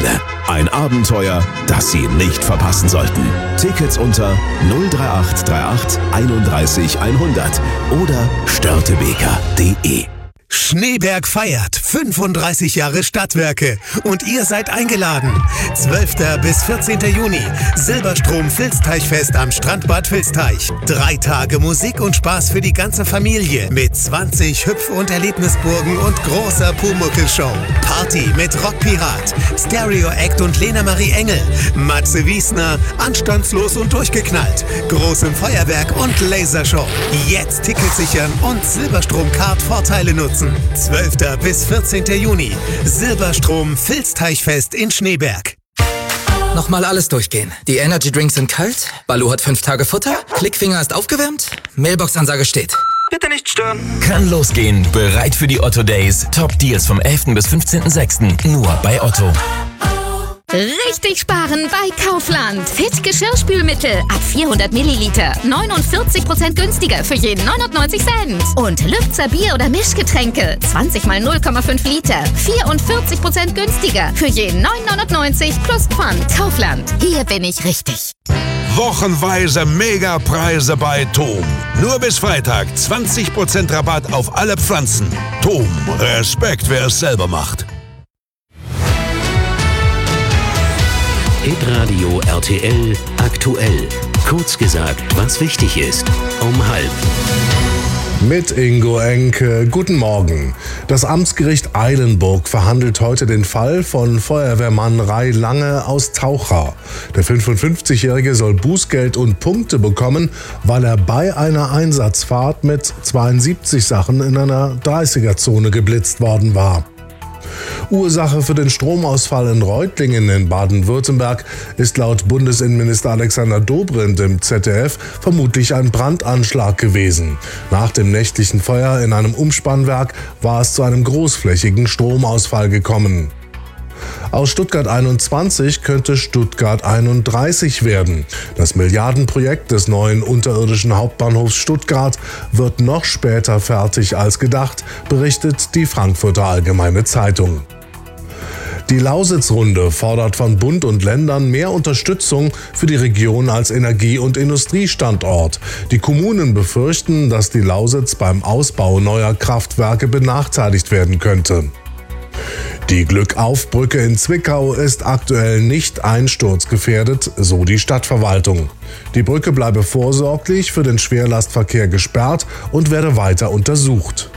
Finale. Ein Abenteuer, das Sie nicht verpassen sollten. Tickets unter 03838 31 100 oder störtebeker.de. Schneeberg feiert 35 Jahre Stadtwerke und ihr seid eingeladen. 12. bis 14. Juni, Silberstrom-Filzteichfest am Strandbad Filzteich. 3 Tage Musik und Spaß für die ganze Familie mit 20 Hüpf- und Erlebnisburgen und großer Pumuckl-Show. Party mit Rockpirat, Stereo-Act und Lena Marie Engel, Matze Wiesner, anstandslos und durchgeknallt, großem Feuerwerk und Lasershow. Jetzt Tickets sichern und Silberstrom-Card-Vorteile nutzen. 12. bis 14. Juni. Silberstrom-Filzteichfest in Schneeberg. Nochmal alles durchgehen. Die Energy Drinks sind kalt, Baloo hat 5 Tage Futter, Klickfinger ist aufgewärmt, Mailbox-Ansage steht. Bitte nicht stören. Kann losgehen. Bereit für die Otto Days. Top Deals vom 11. bis 15.06. Nur bei Otto. Richtig sparen bei Kaufland. Fit Geschirrspülmittel ab 400 Milliliter. 49% günstiger für jeden 99 Cent. Und Lübzer Bier- oder Mischgetränke. 20 mal 0,5 Liter. 44% günstiger für jeden 9,99 plus Pfand. Kaufland. Hier bin ich richtig. Wochenweise Megapreise bei TOM. Nur bis Freitag 20% Rabatt auf alle Pflanzen. TOM. Respekt, wer es selber macht. Hitradio RTL aktuell. Kurz gesagt, was wichtig ist. Um 12:30. Mit Ingo Enke. Guten Morgen. Das Amtsgericht Eilenburg verhandelt heute den Fall von Feuerwehrmann Rai Lange aus Taucha. Der 55-Jährige soll Bußgeld und Punkte bekommen, weil er bei einer Einsatzfahrt mit 72 Sachen in einer 30er-Zone geblitzt worden war. Ursache für den Stromausfall in Reutlingen in Baden-Württemberg ist laut Bundesinnenminister Alexander Dobrindt im ZDF vermutlich ein Brandanschlag gewesen. Nach dem nächtlichen Feuer in einem Umspannwerk war es zu einem großflächigen Stromausfall gekommen. Aus Stuttgart 21 könnte Stuttgart 31 werden. Das Milliardenprojekt des neuen unterirdischen Hauptbahnhofs Stuttgart wird noch später fertig als gedacht, berichtet die Frankfurter Allgemeine Zeitung. Die Lausitzrunde fordert von Bund und Ländern mehr Unterstützung für die Region als Energie- und Industriestandort. Die Kommunen befürchten, dass die Lausitz beim Ausbau neuer Kraftwerke benachteiligt werden könnte. Die Glückauf-Brücke in Zwickau ist aktuell nicht einsturzgefährdet, so die Stadtverwaltung. Die Brücke bleibe vorsorglich für den Schwerlastverkehr gesperrt und werde weiter untersucht.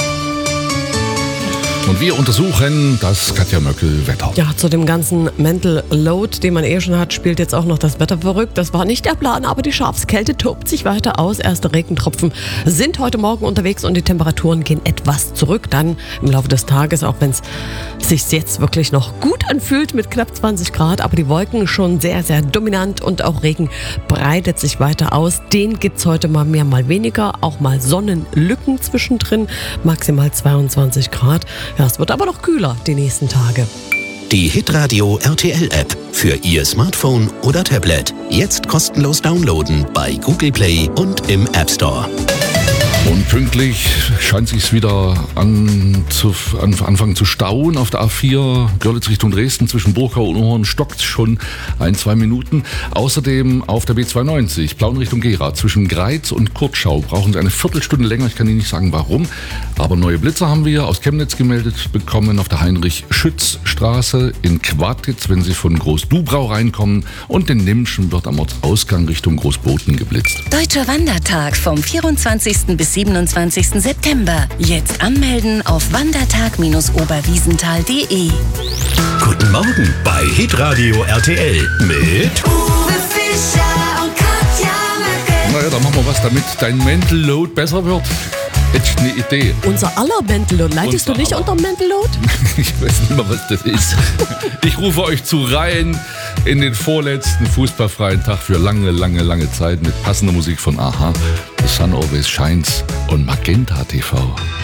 Und wir untersuchen das Katja Möckel-Wetter. Ja, zu dem ganzen Mental Load, den man schon hat, spielt jetzt auch noch das Wetter verrückt. Das war nicht der Plan, aber die Schafskälte tobt sich weiter aus. Erste Regentropfen sind heute Morgen unterwegs und die Temperaturen gehen etwas zurück. Dann im Laufe des Tages, auch wenn es sich jetzt wirklich noch gut anfühlt mit knapp 20 Grad, aber die Wolken schon sehr, sehr dominant und auch Regen breitet sich weiter aus. Den gibt es heute mal mehr, mal weniger. Auch mal Sonnenlücken zwischendrin, maximal 22 Grad. Ja, es wird aber noch kühler die nächsten Tage. Die Hitradio RTL App für Ihr Smartphone oder Tablet. Jetzt kostenlos downloaden bei Google Play und im App Store. Und pünktlich scheint sich's wieder anfangen zu stauen. Auf der A4 Görlitz Richtung Dresden zwischen Burgau und Ohren stockt schon 1-2 Minuten. Außerdem auf der B92 Plauen Richtung Gera zwischen Greiz und Kurtschau brauchen Sie eine Viertelstunde länger. Ich kann Ihnen nicht sagen warum, aber neue Blitzer haben wir aus Chemnitz gemeldet bekommen auf der Heinrich-Schütz-Straße in Quadtitz, wenn Sie von Groß-Dubrau reinkommen, und in Nimschen wird am Ortsausgang Richtung Großboten geblitzt. Deutscher Wandertag vom 24. bis 27. September. Jetzt anmelden auf wandertag-oberwiesenthal.de. Guten Morgen bei Hitradio RTL mit Uwe Fischer und Katja Möckel. Naja, dann machen wir was, damit dein Mental Load besser wird. Hätte ich eine Idee. Unser aller Mental Load. Leidest du nicht unter Mental Load? Ich weiß nicht mehr, was das ist. Ich rufe euch zu rein in den vorletzten fußballfreien Tag für lange Zeit mit passender Musik von Aha, The Sun Always Shines und Magenta TV.